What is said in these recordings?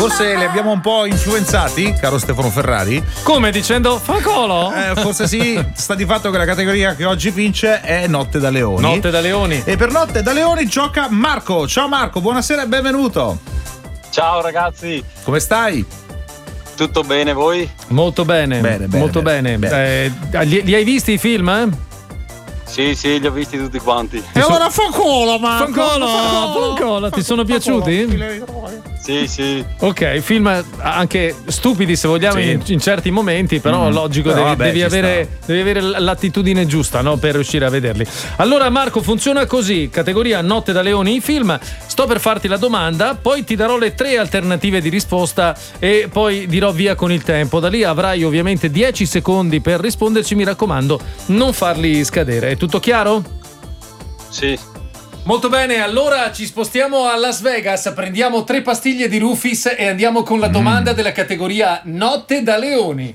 Forse li abbiamo un po' influenzati, caro Stefano Ferrari. Come, dicendo fancolo? Forse sì, sta di fatto che la categoria che oggi vince è Notte da Leoni. Notte da Leoni. E per Notte da Leoni gioca Marco. Ciao Marco, buonasera e benvenuto. Ciao ragazzi. Come stai? Tutto bene, voi? Molto bene. Molto bene. Li hai visti i film, Sì, li ho visti tutti quanti. E ora fancolo, Marco. Fancolo, ti sono piaciuti? Sì. Ok, film anche stupidi se vogliamo in certi momenti, però logico, devi avere l'attitudine giusta, no, per riuscire a vederli. Allora Marco, funziona così, categoria Notte da Leoni in film, sto per farti la domanda, poi ti darò le 3 alternative di risposta e poi dirò via con il tempo. Da lì avrai ovviamente 10 secondi per risponderci, mi raccomando, non farli scadere. È tutto chiaro? Sì. Molto bene, allora ci spostiamo a Las Vegas, prendiamo 3 pastiglie di Rufis e andiamo con la domanda della categoria Notte da Leoni.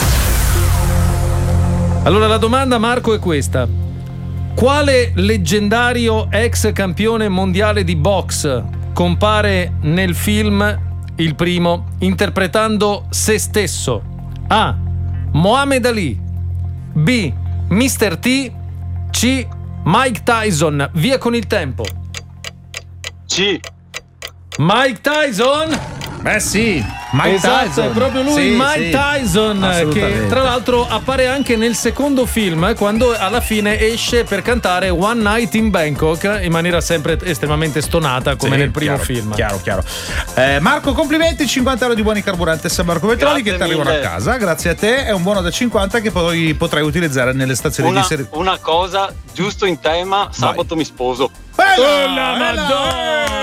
Allora la domanda, Marco, è questa: quale leggendario ex campione mondiale di box compare nel film il primo interpretando se stesso? A. Muhammad Ali, B. Mr. T, C. Mike Tyson. Via con il tempo. C. Mike Tyson? Sì, Mike esatto, Tyson. è proprio lui, Mike Tyson, che tra l'altro appare anche nel secondo film, quando alla fine esce per cantare One Night in Bangkok in maniera sempre estremamente stonata, come nel primo film. Chiaro. Marco, complimenti, 50 euro di buoni carburanti San Marco Petroli che ti arrivano a casa. Grazie a te, è un buono da 50 che poi potrai utilizzare nelle stazioni di servizio. Una cosa, giusto in tema, sabato mi sposo. Bella Madonna!